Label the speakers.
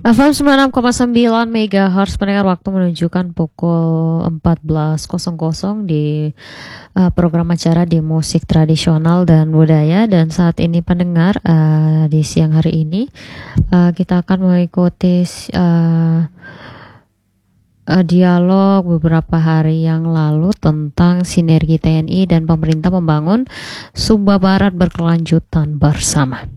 Speaker 1: FM 96,9 MHz pendengar, waktu menunjukkan pukul 14.00 di program acara di musik tradisional dan budaya. Dan saat ini pendengar, di siang hari ini kita akan mengikuti dialog beberapa hari yang lalu tentang sinergi TNI dan pemerintah membangun Sumba Barat berkelanjutan bersama.